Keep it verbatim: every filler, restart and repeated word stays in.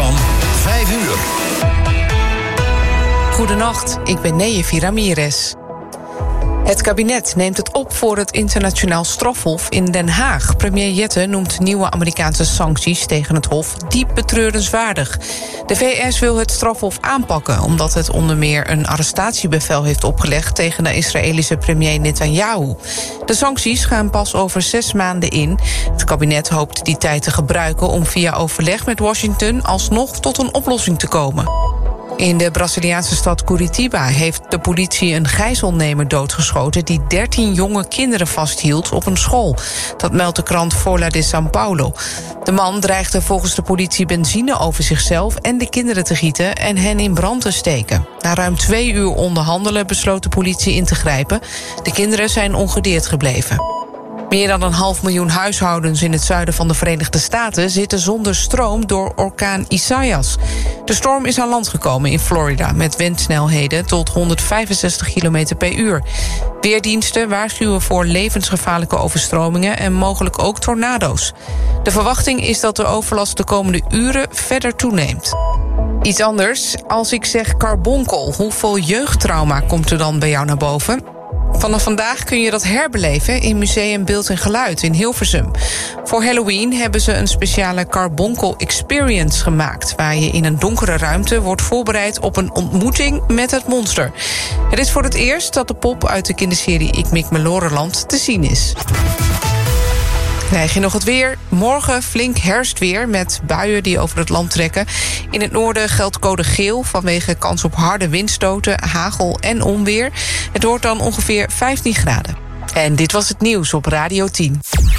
van vijf uur. Goedenacht, ik ben Neyefi Ramirez. Het kabinet neemt het op voor het internationaal strafhof in Den Haag. Premier Jette noemt nieuwe Amerikaanse sancties tegen het hof diep betreurenswaardig. De V S wil het strafhof aanpakken omdat het onder meer een arrestatiebevel heeft opgelegd tegen de Israëlische premier Netanyahu. De sancties gaan pas over zes maanden in. Het kabinet hoopt die tijd te gebruiken om via overleg met Washington alsnog tot een oplossing te komen. In de Braziliaanse stad Curitiba heeft de politie een gijzelnemer doodgeschoten die dertien jonge kinderen vasthield op een school. Dat meldt de krant Folha de São Paulo. De man dreigde volgens de politie benzine over zichzelf en de kinderen te gieten en hen in brand te steken. Na ruim twee uur onderhandelen besloot de politie in te grijpen. De kinderen zijn ongedeerd gebleven. Meer dan een half miljoen huishoudens in het zuiden van de Verenigde Staten zitten zonder stroom door orkaan Isaias. De storm is aan land gekomen in Florida met windsnelheden tot honderdvijfenzestig kilometer per uur. Weerdiensten waarschuwen voor levensgevaarlijke overstromingen en mogelijk ook tornado's. De verwachting is dat de overlast de komende uren verder toeneemt. Iets anders, als ik zeg carbonkel, hoeveel jeugdtrauma komt er dan bij jou naar boven? Vanaf vandaag kun je dat herbeleven in Museum Beeld en Geluid in Hilversum. Voor Halloween hebben ze een speciale Carbonkel Experience gemaakt, waar je in een donkere ruimte wordt voorbereid op een ontmoeting met het monster. Het is voor het eerst dat de pop uit de kinderserie Ik Mik Melorenland te zien is. Krijg je nog het weer. Morgen flink herfstweer met buien die over het land trekken. In het noorden geldt code geel vanwege kans op harde windstoten, hagel en onweer. Het wordt dan ongeveer vijftien graden. En dit was het nieuws op Radio tien.